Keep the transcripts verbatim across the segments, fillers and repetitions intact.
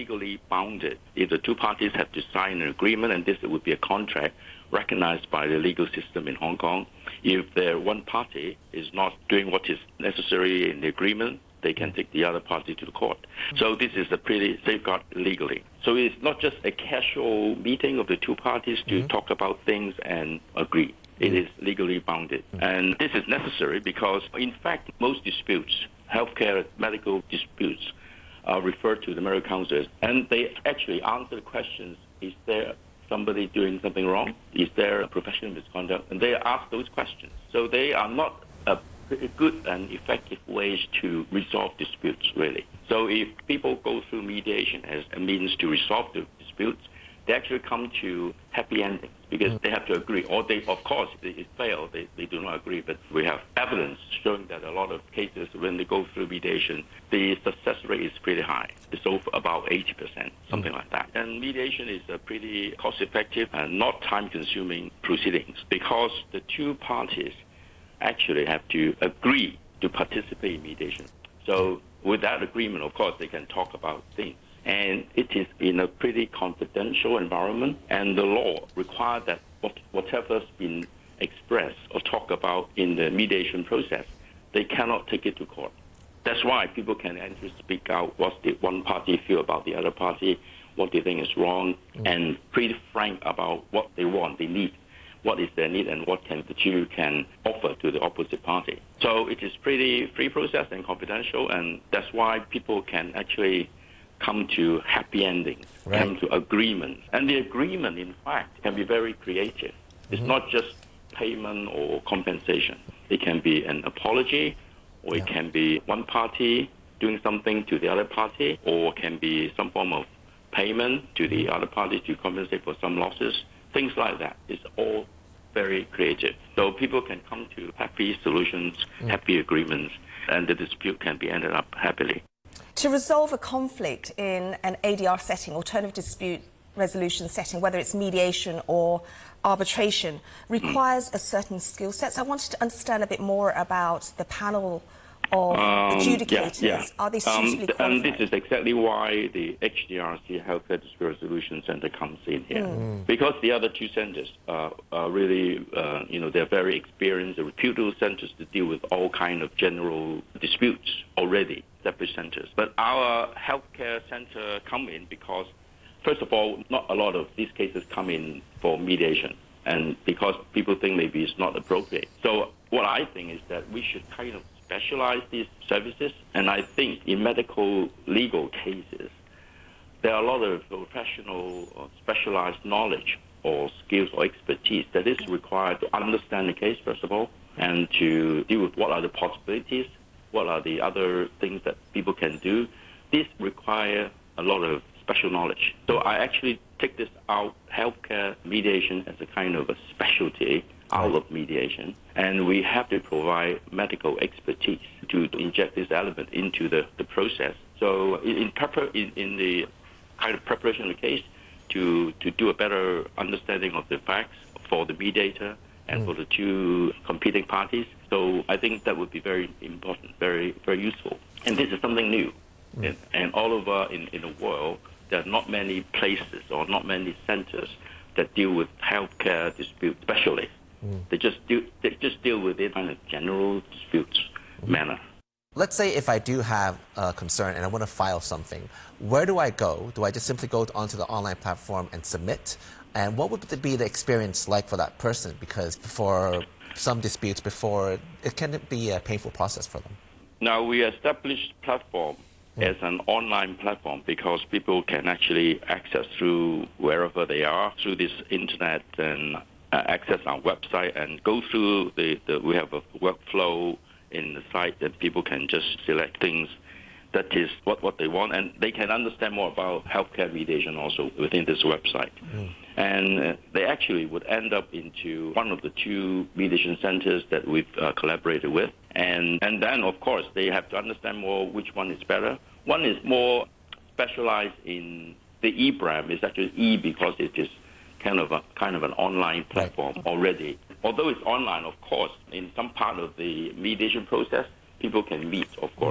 legally bounded. If the two parties have to sign an agreement, and this would be a contract recognized by the legal system in Hong Kong, if the one party is not doing what is necessary in the agreement, they can take the other party to the court. So this is a pretty safeguard legally. So it's not just a casual meeting of the two parties to mm-hmm. talk about things and agree. It is legally bounded. And this is necessary because, in fact, most disputes, healthcare, medical disputes, are referred to the Medical Council, and they actually answer the questions, is there somebody doing something wrong? Is there a professional misconduct? And they ask those questions. So they are not a good and effective ways to resolve disputes, really. So if people go through mediation as a means to resolve the disputes, they actually come to happy endings because mm. they have to agree. Or they, of course, if it fails, they, they do not agree. But we have evidence showing that a lot of cases, when they go through mediation, the success rate is pretty high. It's over about eighty percent, something mm. like that. And mediation is a pretty cost-effective and not time-consuming proceedings because the two parties actually have to agree to participate in mediation. So with that agreement, of course, they can talk about things. And it is in a pretty confidential environment, and the law requires that whatever's been expressed or talked about in the mediation process, they cannot take it to court. That's why people can actually speak out what the one party feel about the other party, what they think is wrong, mm. and pretty frank about what they want, they need, what is their need, and what can the two can offer to the opposite party. So it is pretty free process and confidential, and that's why people can actually come to happy endings, right. come to agreements. And the agreement, in fact, can be very creative. It's mm-hmm. not just payment or compensation. It can be an apology, or yeah. it can be one party doing something to the other party, or it can be some form of payment to the other party to compensate for some losses. Things like that. It's all very creative. So people can come to happy solutions, mm. happy agreements, and the dispute can be ended up happily. To resolve a conflict in an A D R setting, alternative dispute resolution setting, whether it's mediation or arbitration, requires a certain skill set. So I wanted to understand a bit more about the panel of um, adjudicators. Yeah, yeah. Are they suitably um, qualified? And this is exactly why the H D R C Healthcare Dispute Resolution Center comes in here. Mm. Because the other two centers uh, are really, uh, you know, they're very experienced, they're reputable centers to deal with all kind of general disputes already, separate centers. But our healthcare center come in because, first of all, not a lot of these cases come in for mediation, and because people think maybe it's not appropriate. So what I think is that we should kind of specialize these services, and I think in medical legal cases, there are a lot of professional or specialized knowledge or skills or expertise that is required to understand the case, first of all, and to deal with what are the possibilities, what are the other things that people can do. This requires a lot of special knowledge. So I actually take this out, healthcare mediation, as a kind of a specialty out of mediation, and we have to provide medical expertise to inject this element into the, the process. So in, in, prepar- in, in the kind of preparation of the case, to, to do a better understanding of the facts for the mediator and mm. for the two competing parties. So I think that would be very important, very very useful. And this is something new. Mm. And, and all over in, in the world, there are not many places or not many centers that deal with healthcare dispute specialists. Mm. They just do. They just deal with it in a general disputes mm. manner. Let's say if I do have a concern and I want to file something, where do I go? Do I just simply go onto the online platform and submit? And what would be the experience like for that person? Because for some disputes, before it can be a painful process for them. Now we established platform mm. as an online platform because people can actually access through wherever they are through this internet and Uh, access our website and go through the, the we have a workflow in the site that people can just select things that is what, what they want, and they can understand more about healthcare mediation also within this website. Mm. And uh, they actually would end up into one of the two mediation centers that we've uh, collaborated with, and, and then of course they have to understand more which one is better. One is more specialized in the e-brand. It's actually E because it is kind of a kind of an online platform right. already. Although it's online, of course, in some part of the mediation process, people can meet, of course.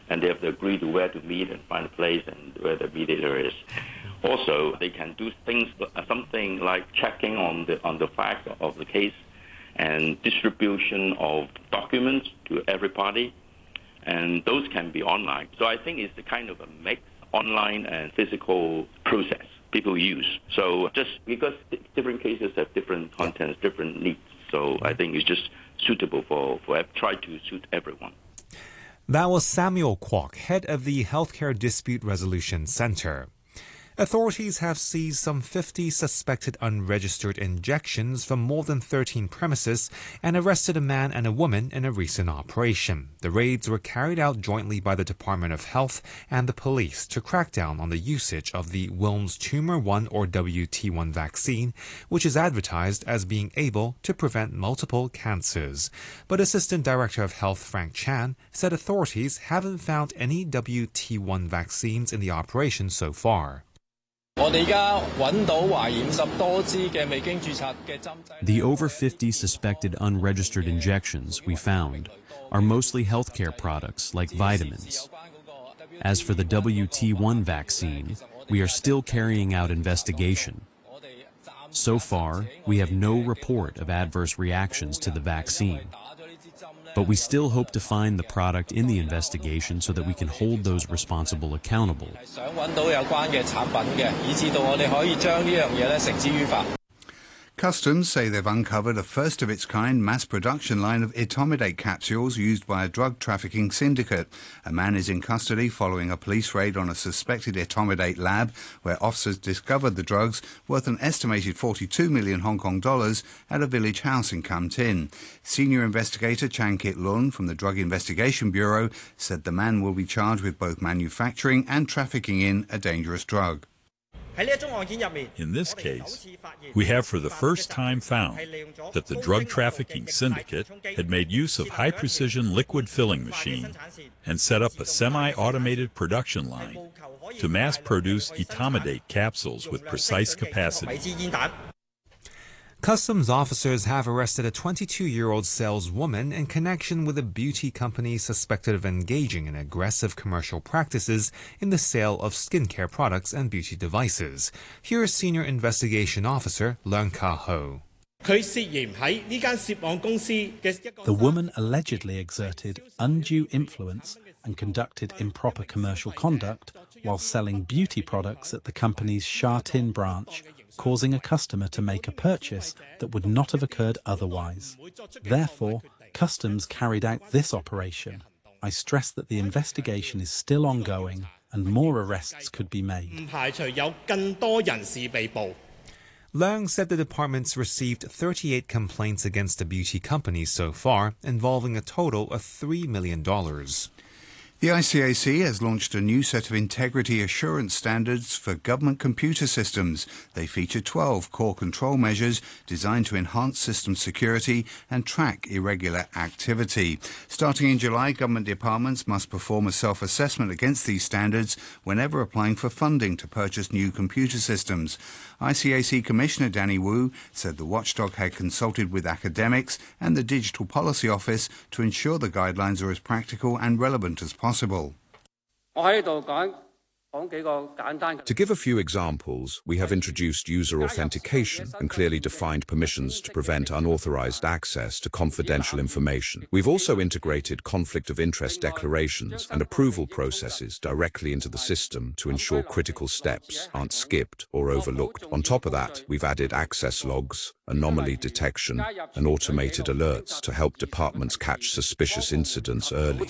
and they have to agree to where to meet and find a place and where the mediator is. Also, they can do things, something like checking on the on the fact of the case and distribution of documents to every party, and those can be online. So I think it's the kind of a mix, online and physical process people use. So just because different cases have different contents, different needs, so I think it's just suitable for, for try to suit everyone. That was Samuel Kwok, head of the Healthcare Dispute Resolution Center. Authorities have seized some fifty suspected unregistered injections from more than thirteen premises and arrested a man and a woman in a recent operation. The raids were carried out jointly by the Department of Health and the police to crack down on the usage of the Wilms Tumor one or W T one vaccine, which is advertised as being able to prevent multiple cancers. But Assistant Director of Health Frank Chan said authorities haven't found any W T one vaccines in the operation so far. The over fifty suspected unregistered injections we found are mostly healthcare products like vitamins. As for the W T one vaccine, we are still carrying out investigation. So far, we have no report of adverse reactions to the vaccine. But we still hope to find the product in the investigation so that we can hold those responsible accountable. Customs say they've uncovered a first-of-its-kind mass production line of etomidate capsules used by a drug trafficking syndicate. A man is in custody following a police raid on a suspected etomidate lab where officers discovered the drugs worth an estimated forty-two million Hong Kong dollars at a village house in Kam Tin. Senior investigator Chan Kit Lun from the Drug Investigation Bureau said the man will be charged with both manufacturing and trafficking in a dangerous drug. In this case, we have for the first time found that the drug trafficking syndicate had made use of high-precision liquid filling machine and set up a semi-automated production line to mass-produce etomidate capsules with precise capacity. Customs officers have arrested a twenty-two-year-old saleswoman in connection with a beauty company suspected of engaging in aggressive commercial practices in the sale of skincare products and beauty devices. Here is Senior Investigation Officer Leung Ka-ho. The woman allegedly exerted undue influence and conducted improper commercial conduct while selling beauty products at the company's Sha Tin branch, causing a customer to make a purchase that would not have occurred otherwise. Therefore, Customs carried out this operation. I stress that the investigation is still ongoing and more arrests could be made. Leung said the department's received thirty-eight complaints against the beauty company so far, involving a total of three million dollars. The I C A C has launched a new set of integrity assurance standards for government computer systems. They feature twelve core control measures designed to enhance system security and track irregular activity. Starting in July, government departments must perform a self-assessment against these standards whenever applying for funding to purchase new computer systems. I C A C Commissioner Danny Wu said the watchdog had consulted with academics and the Digital Policy Office to ensure the guidelines are as practical and relevant as possible. To give a few examples, we have introduced user authentication and clearly defined permissions to prevent unauthorized access to confidential information. We've also integrated conflict of interest declarations and approval processes directly into the system to ensure critical steps aren't skipped or overlooked. On top of that, we've added access logs, anomaly detection, and automated alerts to help departments catch suspicious incidents early.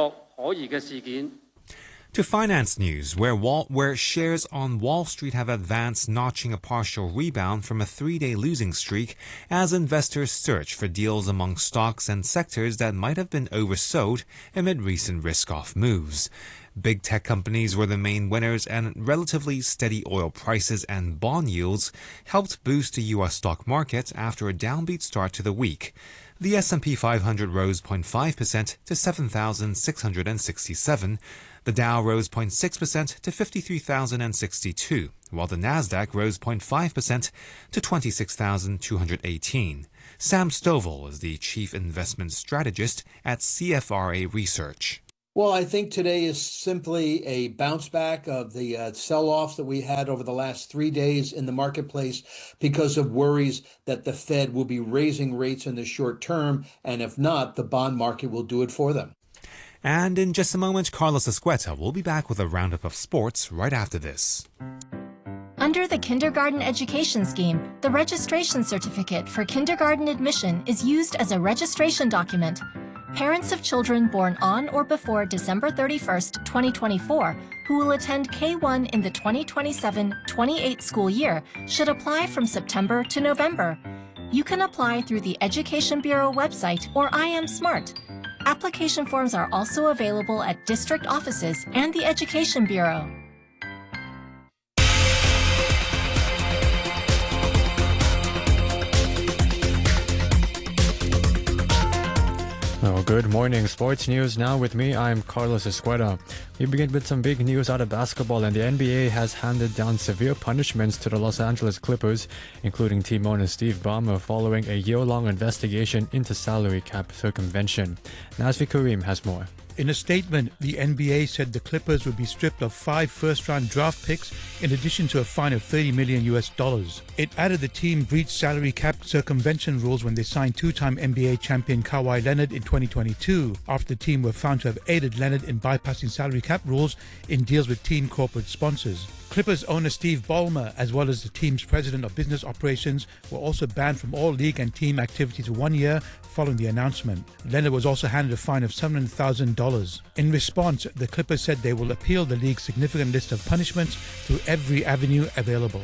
To finance news, where, Wall, where shares on Wall Street have advanced, notching a partial rebound from a three-day losing streak as investors search for deals among stocks and sectors that might have been oversold amid recent risk-off moves. Big tech companies were the main winners, and relatively steady oil prices and bond yields helped boost the U S stock market after a downbeat start to the week. The S and P five hundred rose zero point five percent to seven thousand six hundred sixty-seven. The Dow rose zero point six percent to fifty-three thousand sixty-two, while the Nasdaq rose zero point five percent to twenty-six thousand two hundred eighteen. Sam Stovall is the Chief Investment Strategist at C F R A Research. Well, I think today is simply a bounce back of the uh, sell-off that we had over the last three days in the marketplace because of worries that the Fed will be raising rates in the short term, and if not, the bond market will do it for them. And in just a moment, Carlos Escueta will be back with a roundup of sports right after this. Under the Kindergarten Education Scheme, the registration certificate for kindergarten admission is used as a registration document. Parents of children born on or before December thirty-first, twenty twenty-four, who will attend K one in the twenty twenty-seven twenty-eight school year should apply from September to November. You can apply through the Education Bureau website or I am Smart. Application forms are also available at district offices and the Education Bureau. Well, good morning. Sports news now with me. I'm Carlos Escueta. We begin with some big news out of basketball, and the N B A has handed down severe punishments to the Los Angeles Clippers, including team owner Steve Ballmer, following a year-long investigation into salary cap circumvention. Nazvi Karim has more. In a statement, the N B A said the Clippers would be stripped of five first-round draft picks in addition to a fine of thirty million U S dollars. It added the team breached salary cap circumvention rules when they signed two-time N B A champion Kawhi Leonard in twenty twenty-two, after the team were found to have aided Leonard in bypassing salary cap rules in deals with team corporate sponsors. Clippers owner Steve Ballmer, as well as the team's president of business operations, were also banned from all league and team activities for one year following the announcement. Leonard was also handed a fine of seven hundred thousand dollars. In response, the Clippers said they will appeal the league's significant list of punishments through every avenue available.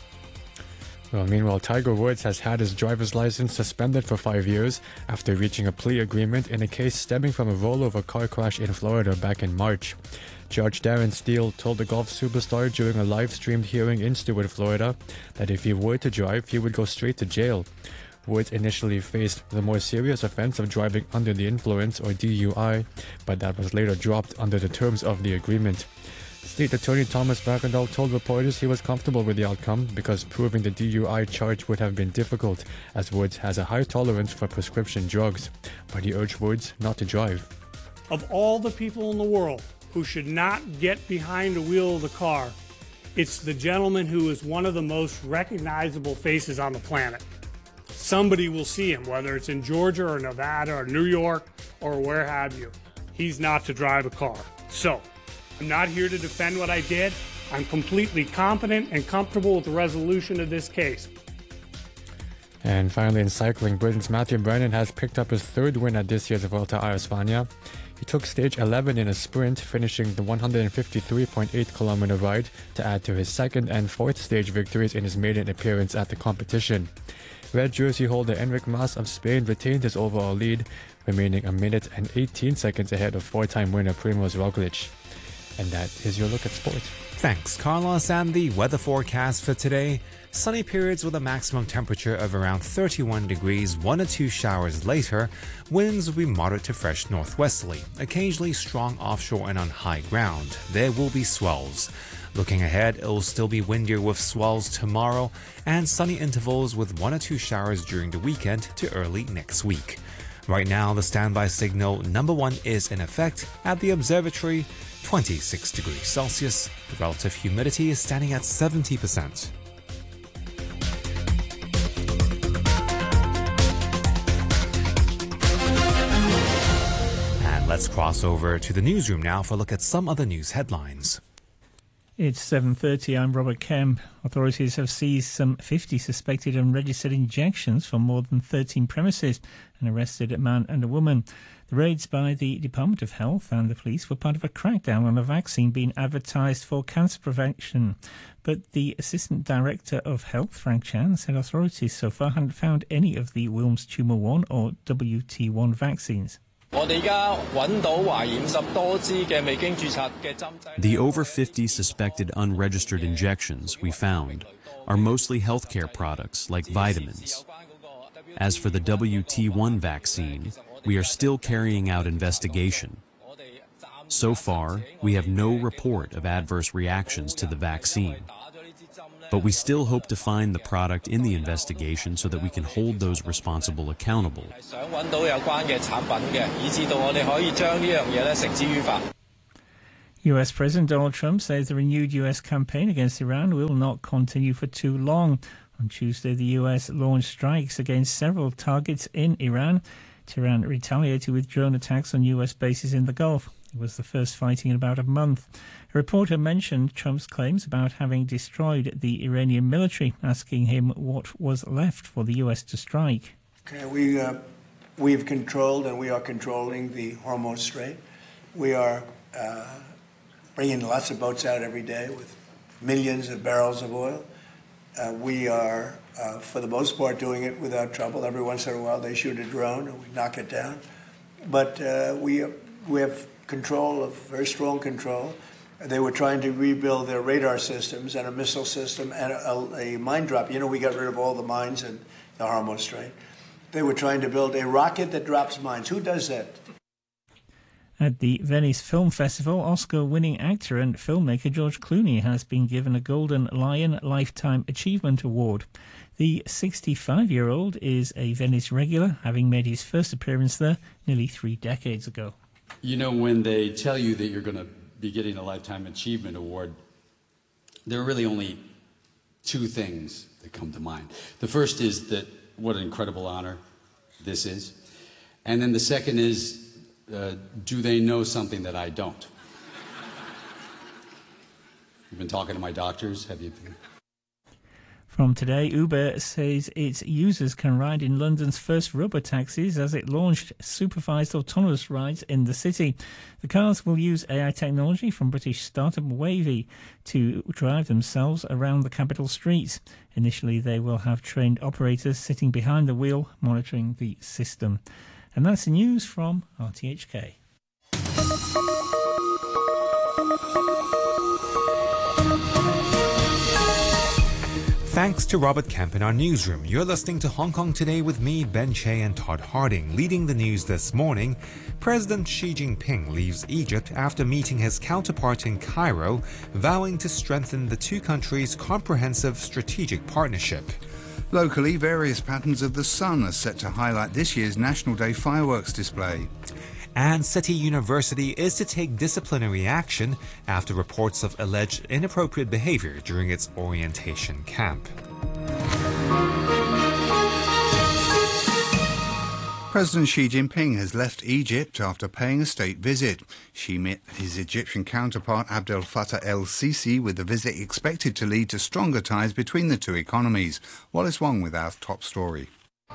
Well, meanwhile, Tiger Woods has had his driver's license suspended for five years after reaching a plea agreement in a case stemming from a rollover car crash in Florida back in March. Judge Darren Steele told the golf superstar during a live-streamed hearing in Stewart, Florida, that if he were to drive, he would go straight to jail. Woods initially faced the more serious offense of driving under the influence, or D U I, but that was later dropped under the terms of the agreement. State Attorney Thomas Bakendall told reporters he was comfortable with the outcome because proving the D U I charge would have been difficult, as Woods has a high tolerance for prescription drugs, but he urged Woods not to drive. Of all the people in the world who should not get behind the wheel of the car, it's the gentleman who is one of the most recognizable faces on the planet. Somebody will see him, whether it's in Georgia or Nevada or New York or where have you. He's not to drive a car. So, I'm not here to defend what I did. I'm completely confident and comfortable with the resolution of this case. And finally, in cycling, Britain's Matthew Brennan has picked up his third win at this year's Vuelta a España. He took stage eleven in a sprint, finishing the one hundred fifty-three point eight kilometer ride to add to his second and fourth stage victories in his maiden appearance at the competition. Red jersey holder Enric Mas of Spain retained his overall lead, remaining a minute and eighteen seconds ahead of four-time winner Primož Roglič. And that is your look at sport. Thanks, Carlos. And the weather forecast for today: sunny periods with a maximum temperature of around thirty-one degrees, one or two showers later. Winds will be moderate to fresh northwesterly, occasionally strong offshore and on high ground. There will be swells. Looking ahead, it will still be windier with swells tomorrow and sunny intervals with one or two showers during the weekend to early next week. Right now, the standby signal number one is in effect at the observatory, twenty-six degrees Celsius. The relative humidity is standing at seventy percent. And let's cross over to the newsroom now for a look at some other news headlines. It's seven thirty. I'm Robert Kemp. Authorities have seized some fifty suspected unregistered injections from more than thirteen premises and arrested a man and a woman. The raids by the Department of Health and the police were part of a crackdown on a vaccine being advertised for cancer prevention. But the Assistant Director of Health, Frank Chan, said authorities so far hadn't found any of the Wilms Tumor one or W T one vaccines. The over fifty suspected unregistered injections we found are mostly healthcare products like vitamins. As for the W T one vaccine, we are still carrying out investigation. So far, we have no report of adverse reactions to the vaccine. But we still hope to find the product in the investigation so that we can hold those responsible accountable. U S President Donald Trump says the renewed U S campaign against Iran will not continue for too long. On Tuesday, the U S launched strikes against several targets in Iran. Tehran retaliated with drone attacks on U S bases in the Gulf. It was the first fighting in about a month. A reporter mentioned Trump's claims about having destroyed the Iranian military, asking him what was left for the U S to strike. Okay, we, uh, we've controlled and we are controlling the Hormuz Strait. We are uh, bringing lots of boats out every day with millions of barrels of oil. Uh, we are, uh, for the most part, doing it without trouble. Every once in a while they shoot a drone and we knock it down. But uh, we, we have control, of very strong control. They were trying to rebuild their radar systems and a missile system and a, a mine drop. You know, we got rid of all the mines in the Hormuz Strait. They were trying to build a rocket that drops mines. Who does that? At the Venice Film Festival, Oscar-winning actor and filmmaker George Clooney has been given a Golden Lion Lifetime Achievement Award. The sixty-five-year-old is a Venice regular, having made his first appearance there nearly three decades ago. You know, when they tell you that you're going to be getting a Lifetime Achievement Award, there are really only two things that come to mind. The first is that what an incredible honor this is. And then the second is, Uh, do they know something that I don't? You've been talking to my doctors, have you? From today, Uber says its users can ride in London's first rubber taxis as it launched supervised autonomous rides in the city. The cars will use A I technology from British startup Wavy to drive themselves around the capital streets. Initially, they will have trained operators sitting behind the wheel monitoring the system. And that's the news from R T H K. Thanks to Robert Kemp in our newsroom. You're listening to Hong Kong Today with me, Ben Che, and Todd Harding. Leading the news this morning, President Xi Jinping leaves Egypt after meeting his counterpart in Cairo, vowing to strengthen the two countries' comprehensive strategic partnership. Locally, various patterns of the sun are set to highlight this year's National Day fireworks display. And City University is to take disciplinary action after reports of alleged inappropriate behavior during its orientation camp. President Xi Jinping has left Egypt after paying a state visit. Xi met his Egyptian counterpart Abdel Fattah el-Sisi, with the visit expected to lead to stronger ties between the two economies. Wallace Wong with our top story.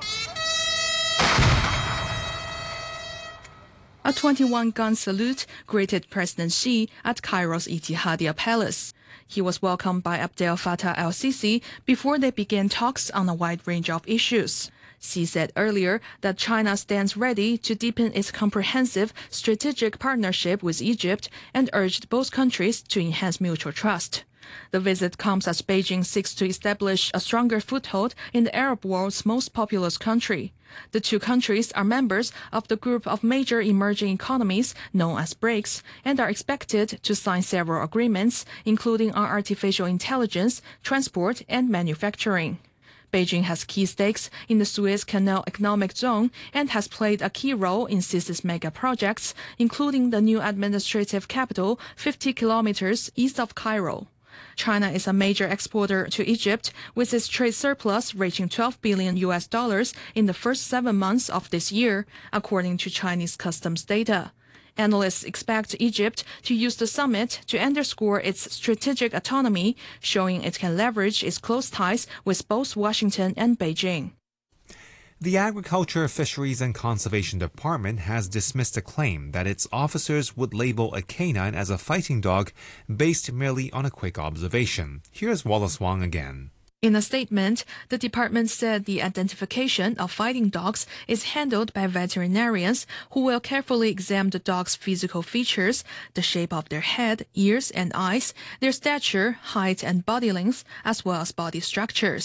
A twenty-one gun salute greeted President Xi at Cairo's Etihadiyya Palace. He was welcomed by Abdel Fattah el-Sisi before they began talks on a wide range of issues. Xi said earlier that China stands ready to deepen its comprehensive strategic partnership with Egypt and urged both countries to enhance mutual trust. The visit comes as Beijing seeks to establish a stronger foothold in the Arab world's most populous country. The two countries are members of the group of major emerging economies known as BRICS and are expected to sign several agreements, including on artificial intelligence, transport, and manufacturing. Beijing has key stakes in the Suez Canal Economic Zone and has played a key role in Sisi's mega projects, including the new administrative capital fifty kilometers east of Cairo. China is a major exporter to Egypt, with its trade surplus reaching twelve billion U S dollars in the first seven months of this year, according to Chinese customs data. Analysts expect Egypt to use the summit to underscore its strategic autonomy, showing it can leverage its close ties with both Washington and Beijing. The Agriculture, Fisheries and Conservation Department has dismissed a claim that its officers would label a canine as a fighting dog based merely on a quick observation. Here's Wallace Wong again. In a statement, the department said the identification of fighting dogs is handled by veterinarians who will carefully examine the dog's physical features, the shape of their head, ears, and eyes, their stature, height, and body length, as well as body structures.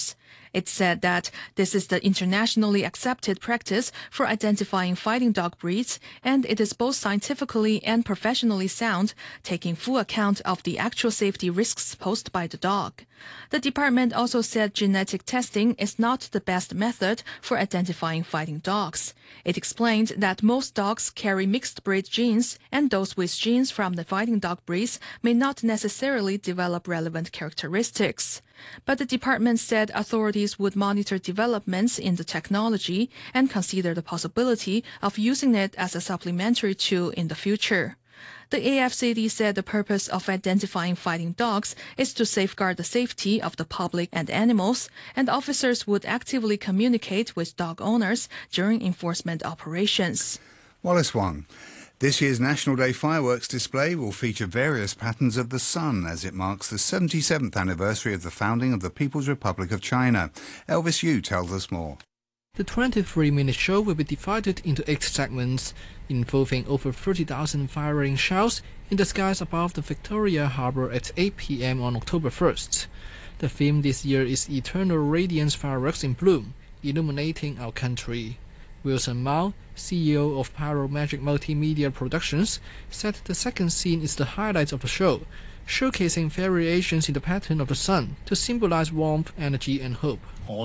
It said that this is the internationally accepted practice for identifying fighting dog breeds, and it is both scientifically and professionally sound, taking full account of the actual safety risks posed by the dog. The department also said genetic testing is not the best method for identifying fighting dogs. It explained that most dogs carry mixed breed genes, and those with genes from the fighting dog breeds may not necessarily develop relevant characteristics. But the department said authorities would monitor developments in the technology and consider the possibility of using it as a supplementary tool in the future. The A F C D said the purpose of identifying fighting dogs is to safeguard the safety of the public and animals, and officers would actively communicate with dog owners during enforcement operations. Wallace Wang. This year's National Day fireworks display will feature various patterns of the sun as it marks the seventy-seventh anniversary of the founding of the People's Republic of China. Elvis Yu tells us more. The twenty-three minute show will be divided into eight segments, involving over thirty thousand firing shells in the skies above the Victoria Harbour at eight p m on October first. The theme this year is Eternal Radiance Fireworks in Bloom, illuminating our country. Wilson Mao, C E O of Pyro Magic Multimedia Productions, said the second scene is the highlight of the show, showcasing variations in the pattern of the sun to symbolize warmth, energy, and hope.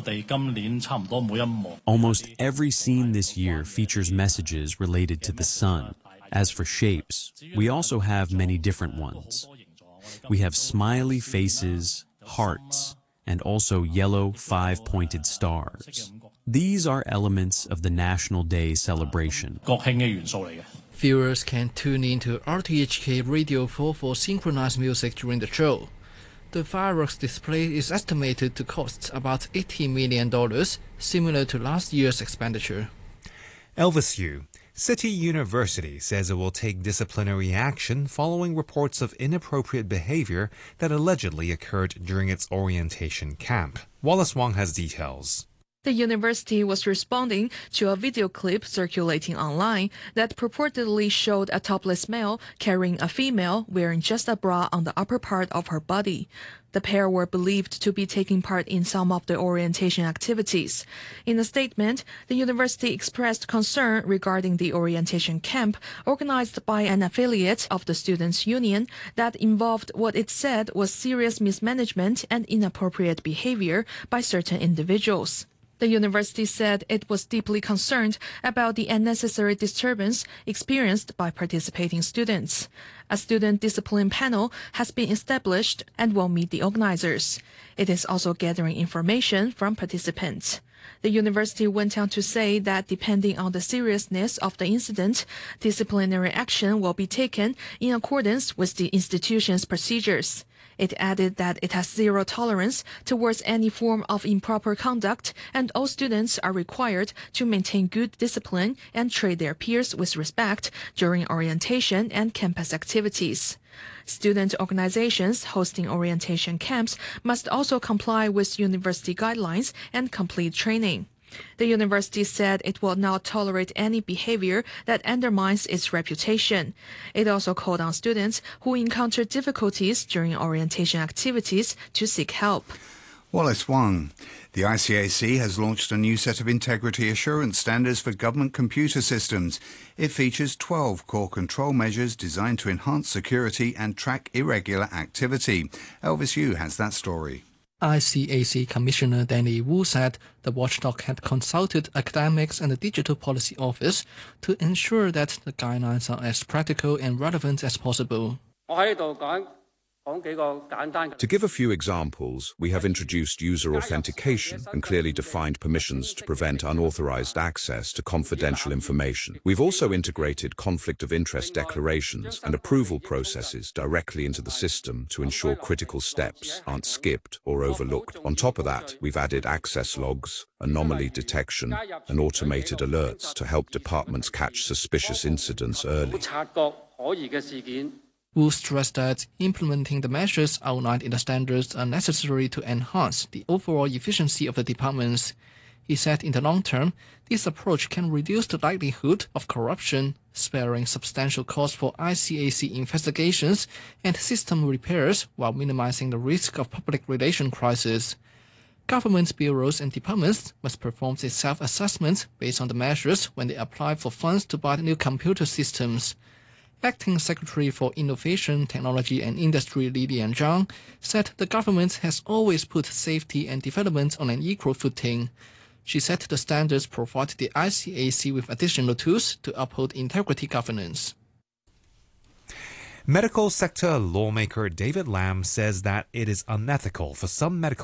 Almost every scene this year features messages related to the sun. As for shapes, we also have many different ones. We have smiley faces, hearts, and also yellow five-pointed stars. These are elements of the National Day celebration. Viewers can tune in to R T H K Radio four for synchronized music during the show. The fireworks display is estimated to cost about eighty million dollars, similar to last year's expenditure. Elvis Yu. City University says it will take disciplinary action following reports of inappropriate behavior that allegedly occurred during its orientation camp. Wallace Wang has details. The university was responding to a video clip circulating online that purportedly showed a topless male carrying a female wearing just a bra on the upper part of her body. The pair were believed to be taking part in some of the orientation activities. In a statement, the university expressed concern regarding the orientation camp organized by an affiliate of the Students' Union that involved what it said was serious mismanagement and inappropriate behavior by certain individuals. The university said it was deeply concerned about the unnecessary disturbance experienced by participating students. A student discipline panel has been established and will meet the organizers. It is also gathering information from participants. The university went on to say that depending on the seriousness of the incident, disciplinary action will be taken in accordance with the institution's procedures. It added that it has zero tolerance towards any form of improper conduct, and all students are required to maintain good discipline and treat their peers with respect during orientation and campus activities. Student organizations hosting orientation camps must also comply with university guidelines and complete training. The university said it will not tolerate any behavior that undermines its reputation. It also called on students who encounter difficulties during orientation activities to seek help. Wallace Wang. The I C A C has launched a new set of integrity assurance standards for government computer systems. It features twelve core control measures designed to enhance security and track irregular activity. Elvis Yu has that story. I C A C Commissioner Danny Wu said the watchdog had consulted academics and the Digital Policy Office to ensure that the guidelines are as practical and relevant as possible. To give a few examples, we have introduced user authentication and clearly defined permissions to prevent unauthorized access to confidential information. We've also integrated conflict of interest declarations and approval processes directly into the system to ensure critical steps aren't skipped or overlooked. On top of that, we've added access logs, anomaly detection, and automated alerts to help departments catch suspicious incidents early. Wu stressed that implementing the measures outlined in the standards are necessary to enhance the overall efficiency of the departments. He said in the long term, this approach can reduce the likelihood of corruption, sparing substantial costs for I C A C investigations and system repairs while minimizing the risk of public relation crisis. Government bureaus and departments must perform a self-assessment based on the measures when they apply for funds to buy new computer systems. Acting Secretary for Innovation, Technology and Industry Li Lianzhang said the government has always put safety and development on an equal footing. She said the standards provide the I C A C with additional tools to uphold integrity governance. Medical sector lawmaker David Lam says that it is unethical for some medical